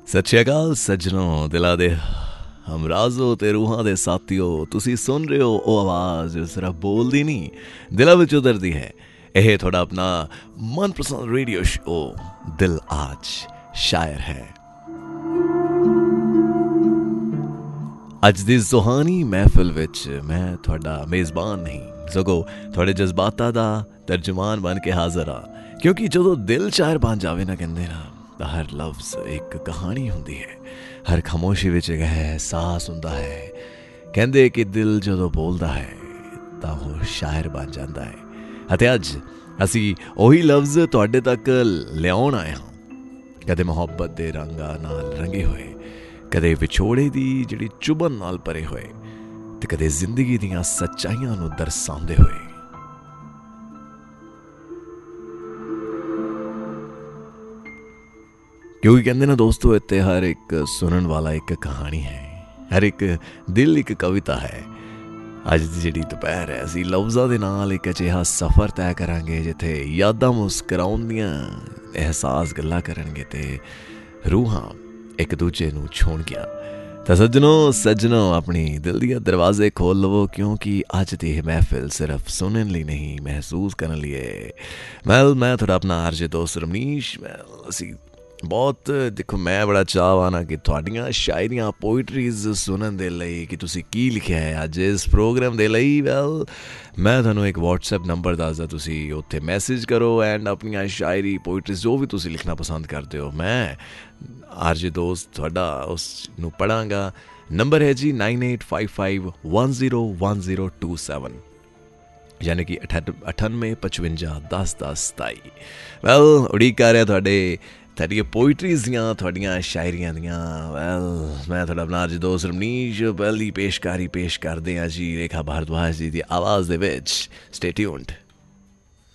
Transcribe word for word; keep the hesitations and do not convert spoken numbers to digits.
सत श्री अकाल सज्जनों, दिला दे हमराजो ते रूहां दे साथियो, तुसी सुन रहे हो ਉਹ आवाज़ सिर्फ बोलदी नहीं, दिला विच उतरदी है। ਇਹ ਤੁਹਾਡਾ अपना मनपसंद रेडियो शो दिल आज शायर है। ਅੱਜ ਦੀ ਸੁਹਾਣੀ महफिल विच मैं ਤੁਹਾਡਾ मेज़बान नहीं सगों ਤੁਹਾਡੇ जज्बातां दा तर्जुमान बन के हाज़र हाँ, क्योंकि ਜਦੋਂ दिल शायर बन जावे ना कहंदे ना, हर लफ्ज़ एक कहानी होंदी है, हर खामोशी विच एक एहसास हुंदा है। कहंदे कि दिल जदों बोलदा है तां वो शायर बन जांदा है। अते अज असी ओही लफ्ज़ तुहाडे तक लियाउण आए हां, कदे मुहब्बत दे रंगां नाल रंगे होए, कदे विछोड़े दी जिहड़ी चुभन नाल भरे होए, ते कदे जिंदगी दीयां सच्चाइयां नूं दरसाउंदे होए। क्योंकि कहते ना दोस्तों, इत्ते हर एक सुनन वाला एक कहानी है, हर एक दिल एक कविता है। अज दी जिहड़ी दोपहर है, असीं लफ्ज़ां दे नाल एक अजिहा सफ़र तय करांगे जिथे यादां मुस्कराउंदियां, एहसास गल्लां करनगे ते रूहां एक दूजे नूं छूणगियां। तां सज्जनों सज्जनों अपनी दिल दियां दरवाजे खोल लवो, क्योंकि अज दी महफिल सिर्फ सुनन लई नहीं, महसूस करन लई है। मैल मैं थोड़ा अपना आरजे दोस्त रमनीश, मैल असीं बहुत देखो, मैं बड़ा चाहवान हाँ कि तुहाड़ियां शायरियां पोइट्रीज सुनन दे लई कि तुसी की लिखिया है अज इस प्रोग्राम दे लई। वैल मैं तुहानूं एक व्हाट्सएप नंबर दसदा, तुसी उत्थे मैसेज करो एंड अपनी शायरी पोइट्रीज जो भी तुसी लिखना पसंद करते हो, मैं आरजे दोस्त तुहाडा उस नूं पढ़ांगा। नंबर है जी nine eight five five one zero one zero two seven, यानी कि अठट अठानवे पचवंजा दस दस सताई। वैल उड़ीक कर रहा तुहाडे थोड़िया पोइट्रीज दियां, थोड़ियां शायरियां दियां। वैल मैं थोड़ा अपना अज दोस्त रमनीश पहली पेशकारी पेश करदे हां जी रेखा भारद्वाज जी दी आवाज़ दे विच। Stay tuned.